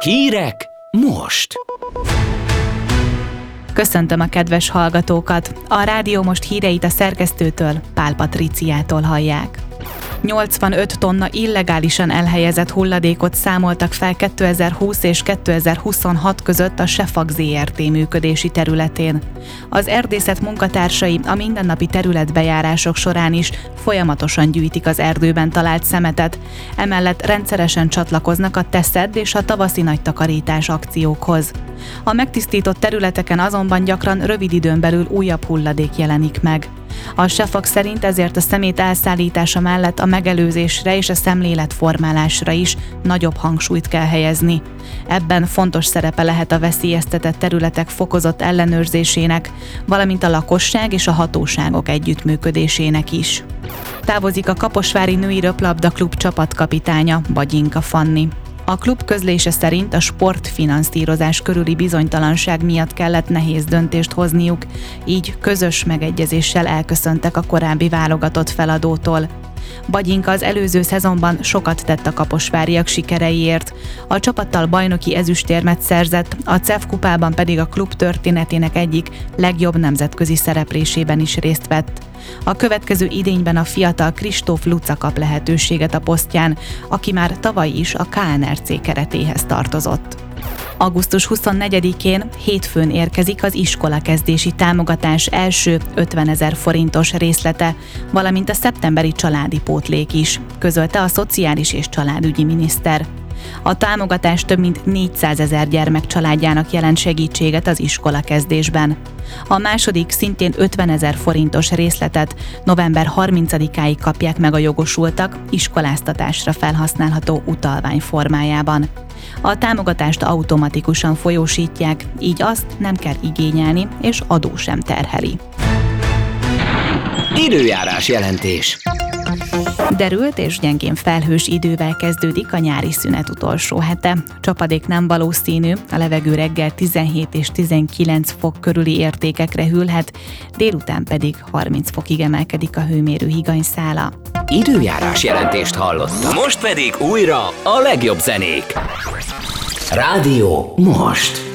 Hírek most! Köszöntöm a kedves hallgatókat! A Rádió Most híreit a szerkesztőtől, Pál Patriciától hallják. 85 tonna illegálisan elhelyezett hulladékot számoltak fel 2020 és 2026 között a Sefag Zrt. Működési területén. Az erdészet munkatársai a mindennapi területbejárások során is folyamatosan gyűjtik az erdőben talált szemetet, emellett rendszeresen csatlakoznak a Te szedd és a tavaszi nagy takarítás akciókhoz. A megtisztított területeken azonban gyakran rövid időn belül újabb hulladék jelenik meg. A Sefag szerint ezért a szemét elszállítása mellett a megelőzésre és a szemléletformálásra is nagyobb hangsúlyt kell helyezni. Ebben fontos szerepe lehet a veszélyeztetett területek fokozott ellenőrzésének, valamint a lakosság és a hatóságok együttműködésének is. Távozik a Kaposvári Női Röplabda Klub csapatkapitánya, Bagyinka Fanni. A klub közlése szerint a sportfinanszírozás körüli bizonytalanság miatt kellett nehéz döntést hozniuk, így közös megegyezéssel elköszöntek a korábbi válogatott feladótól. Bagyinka az előző szezonban sokat tett a kaposváriak sikereiért. A csapattal bajnoki ezüstérmet szerzett, a CEF kupában pedig a klub történetének egyik legjobb nemzetközi szereplésében is részt vett. A következő idényben a fiatal Kristóf Luca kap lehetőséget a posztján, aki már tavaly is a KNRC keretéhez tartozott. Augusztus 24-én hétfőn érkezik az iskolakezdési támogatás első 50 000 forintos részlete, valamint a szeptemberi családi pótlék is, közölte a Szociális és Családügyi miniszter. A támogatás több mint 400 000 gyermek családjának jelent segítséget az iskolakezdésben. A második, szintén 50 000 forintos részletet november 30-áig kapják meg a jogosultak iskoláztatásra felhasználható utalvány formájában. A támogatást automatikusan folyósítják, így azt nem kell igényelni, és adó sem terheli. Időjárás jelentés. Derült és gyengén felhős idővel kezdődik a nyári szünet utolsó hete. Csapadék nem valószínű, a levegő reggel 17 és 19 fok körüli értékekre hűlhet, délután pedig 30 fokig emelkedik a hőmérő higanyszála. Időjárás jelentést hallottam. Most pedig újra a legjobb zenék. Rádió Most.